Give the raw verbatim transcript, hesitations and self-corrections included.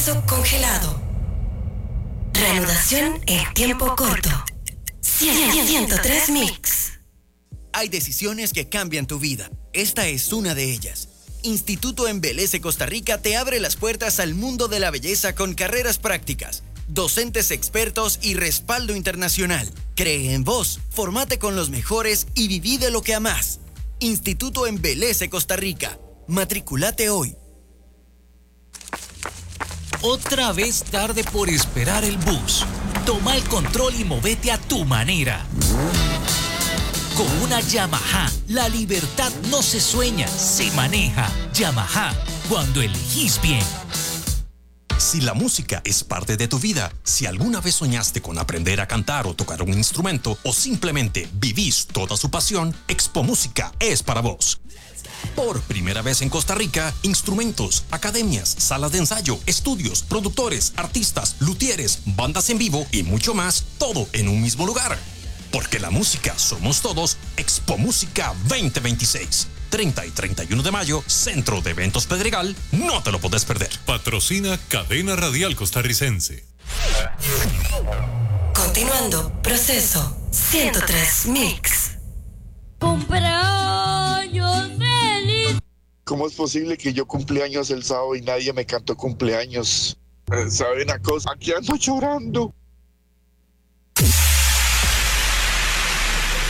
Congelado. Reanudación en tiempo corto. ciento tres Mix. Hay decisiones que cambian tu vida. Esta es una de ellas. Instituto Embeleze Costa Rica te abre las puertas al mundo de la belleza con carreras prácticas, docentes expertos y respaldo internacional. Cree en vos, formate con los mejores y viví de lo que amás. Instituto Embeleze Costa Rica. Matriculate hoy. Otra vez tarde por esperar el bus. Toma el control y movete a tu manera. Con una Yamaha, la libertad no se sueña, se maneja. Yamaha, cuando elegís bien. Si la música es parte de tu vida, si alguna vez soñaste con aprender a cantar o tocar un instrumento, o simplemente vivís toda su pasión, Expo Música es para vos. Por primera vez en Costa Rica, instrumentos, academias, salas de ensayo, estudios, productores, artistas, luthieres, bandas en vivo y mucho más, todo en un mismo lugar. Porque la música somos todos, Expo Música veinte veintiséis. treinta y treinta y uno de mayo, Centro de Eventos Pedregal, no te lo podés perder. Patrocina Cadena Radial Costarricense. Continuando, proceso ciento tres Mix. Cumpleaños feliz. ¿Cómo es posible que yo cumpleaños el sábado y nadie me cantó cumpleaños? ¿Saben una cosa? Aquí ando llorando.